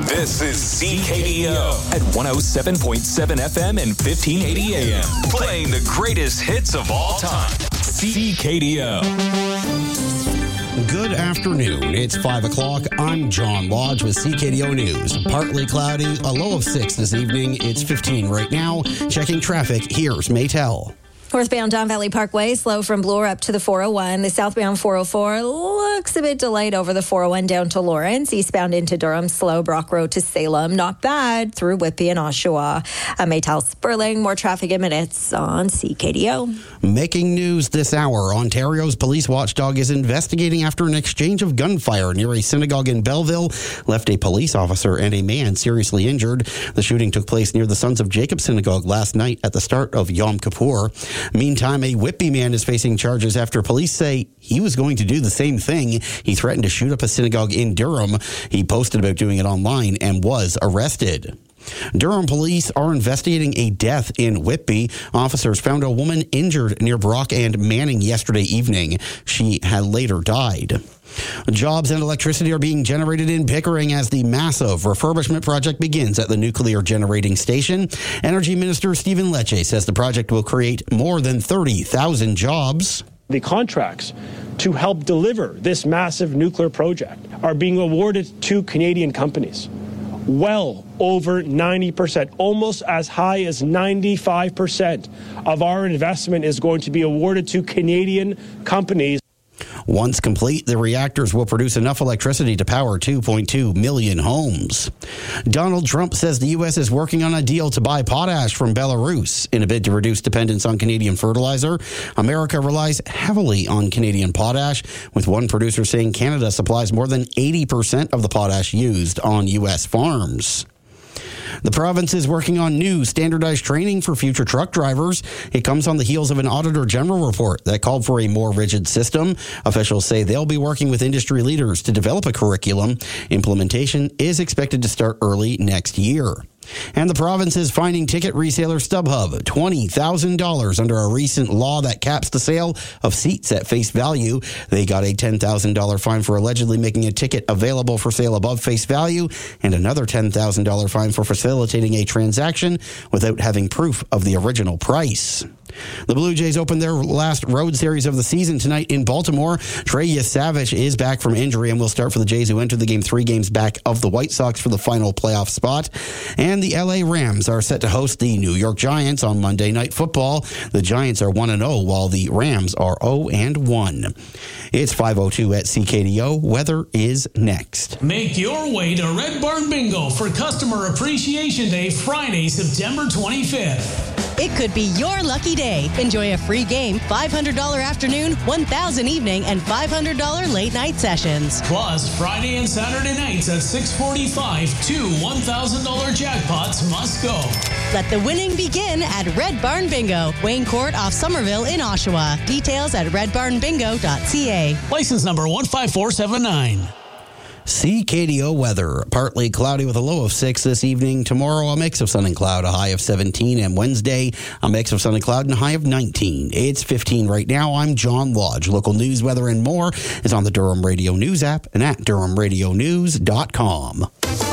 This is CKDO at 107.7 FM and 1580 AM. Playing the greatest hits of all time. CKDO. Good afternoon. It's 5 o'clock. I'm John Lodge with CKDO News. Partly cloudy, a low of 6 this evening. It's 15 right now. Checking traffic, here's Maytel. Northbound Don Valley Parkway, slow from Bloor up to the 401. The southbound 404 looks a bit delayed over the 401 down to Lawrence. Eastbound into Durham, slow. Brock Road to Salem, not bad through Whitby and Oshawa. Maytel Sperling, more traffic in minutes on CKDO. Making news this hour, Ontario's police watchdog is investigating after an exchange of gunfire near a synagogue in Belleville left a police officer and a man seriously injured. The shooting took place near the Sons of Jacob Synagogue last night at the start of Yom Kippur. Meantime, a Whitby man is facing charges after police say he was going to do the same thing. He threatened to shoot up a synagogue in Durham. He posted about doing it online and was arrested. Durham police are investigating a death in Whitby. Officers found a woman injured near Brock and Manning yesterday evening. She had later died. Jobs and electricity are being generated in Pickering as the massive refurbishment project begins at the nuclear generating station. Energy Minister Stephen Lecce says the project will create more than 30,000 jobs. The contracts to help deliver this massive nuclear project are being awarded to Canadian companies. Well over 90%, almost as high as 95% of our investment is going to be awarded to Canadian companies. Once complete, the reactors will produce enough electricity to power 2.2 million homes. Donald Trump says the U.S. is working on a deal to buy potash from Belarus. In a bid to reduce dependence on Canadian fertilizer, America relies heavily on Canadian potash, with one producer saying Canada supplies more than 80% of the potash used on U.S. farms. The province is working on new standardized training for future truck drivers. It comes on the heels of an Auditor General report that called for a more rigid system. Officials say they'll be working with industry leaders to develop a curriculum. Implementation is expected to start early next year. And the province is fining ticket reseller StubHub $20,000 under a recent law that caps the sale of seats at face value. They got a $10,000 fine for allegedly making a ticket available for sale above face value, and another $10,000 fine for facilitating a transaction without having proof of the original price. The Blue Jays opened their last road series of the season tonight in Baltimore. Trey Yesavich is back from injury and will start for the Jays, who entered the game 3 games back of the White Sox for the final playoff spot. And the LA Rams are set to host the New York Giants on Monday Night Football. The Giants are 1-0 while the Rams are 0-1. It's 5:02 at CKDO. Weather is next. Make your way to Red Barn Bingo for Customer Appreciation Day, Friday, September 25th. It could be your lucky day. Enjoy a free game, $500 afternoon, $1,000 evening, and $500 late night sessions. Plus, Friday and Saturday nights at 6:45, 2 $1,000 jackpots must go. Let the winning begin at Red Barn Bingo, Wayne Court off Somerville in Oshawa. Details at redbarnbingo.ca. License number 15479. CKDO weather. Partly cloudy with a low of 6 this evening. Tomorrow, a mix of sun and cloud, a high of 17. And Wednesday, a mix of sun and cloud and a high of 19. It's 15 right now. I'm John Lodge. Local news, weather, and more is on the Durham Radio News app and at durhamradionews.com.